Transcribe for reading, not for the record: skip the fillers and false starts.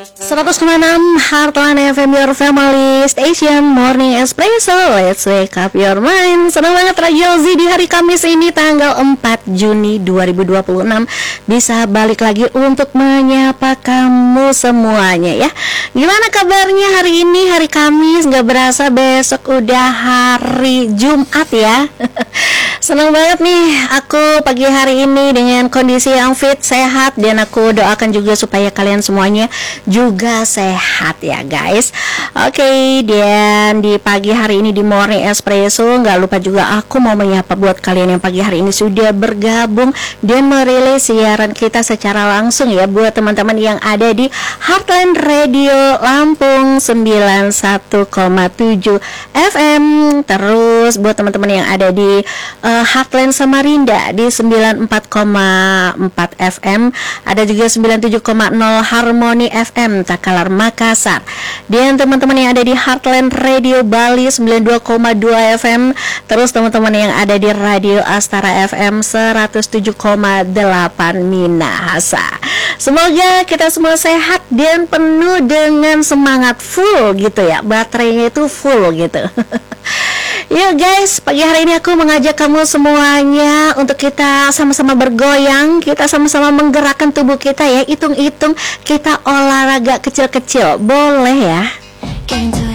100,6 Heartland FM, your family station, Morning Espresso, let's wake up your mind. Senang banget Rayozi di hari Kamis ini tanggal 4 Juni 2026 bisa balik lagi untuk menyapa kamu semuanya ya. Gimana kabarnya hari ini, hari Kamis? Gak berasa besok udah hari Jumat ya. Senang banget nih aku pagi hari ini dengan kondisi yang fit, sehat, dan aku doakan juga supaya kalian semuanya juga sehat ya guys. Oke, dan di pagi hari ini di Morning Espresso nggak lupa juga aku mau menyapa buat kalian yang pagi hari ini sudah bergabung dan merilis siaran kita secara langsung ya, buat teman-teman yang ada di Heartland Radio Lampung 91,7 FM, terus buat teman-teman yang ada di Heartland Samarinda di 94,4 FM, ada juga 97,0 Harmony FM Takalar Makassar, dan teman-teman yang ada di Heartland Radio Bali 92,2 FM, terus teman-teman yang ada di Radio Astara FM 107,8 Minahasa. Semoga kita semua sehat dan penuh dengan semangat, full gitu ya, baterainya itu full gitu. Ya guys, pagi hari ini aku mengajak kamu semuanya untuk kita sama-sama bergoyang, kita sama-sama menggerakkan tubuh kita ya. Hitung-hitung kita olahraga kecil-kecil, boleh ya?